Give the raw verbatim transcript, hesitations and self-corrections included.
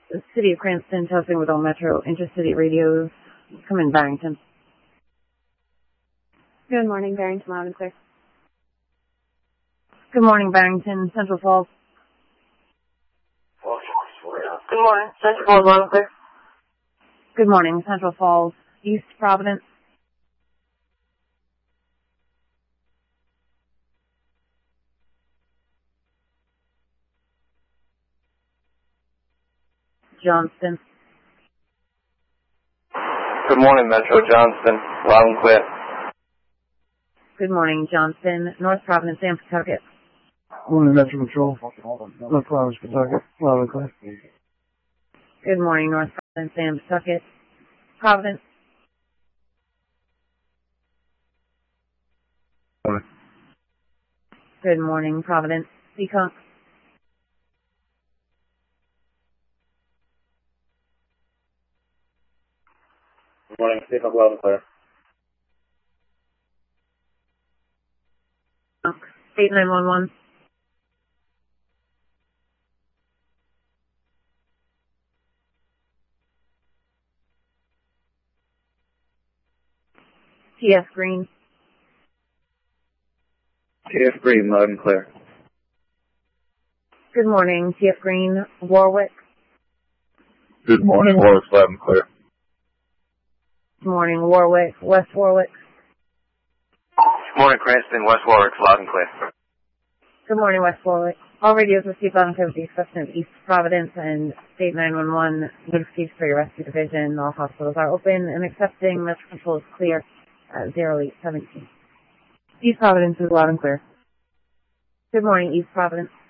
The City of Cranston, testing with all Metro Intercity radios. Come in, Barrington. Good morning, Barrington, loud and clear. Good morning, Barrington, Central Falls. Good morning, Central Falls, loud and clear. Good morning, Central Falls, East Providence. Johnston. Good morning, Metro Johnston, loud and clear. Good morning, Johnston, North Providence and Pawtucket. Morning, Metro Patrol. North Providence, Pawtucket, loud and clear. Good morning, North Providence and Pawtucket. Providence. Morning. Good morning, Providence. Seekonk. Good morning, Seekonk, loud and clear. State nine one one. T F Green. T F Green, loud and clear. Good morning, T F Green. Warwick. Good morning, Warwick, loud and clear. Good morning, Warwick. West Warwick. Good morning, Cranston, West Warwick, loud and clear. Good morning, West Warwick. All radios received loud and clear with the exception of East Providence and State nine one one notification for your rescue division. All hospitals are open and accepting. Metro Control is clear at zero eight seventeen. East Providence is loud and clear. Good morning, East Providence.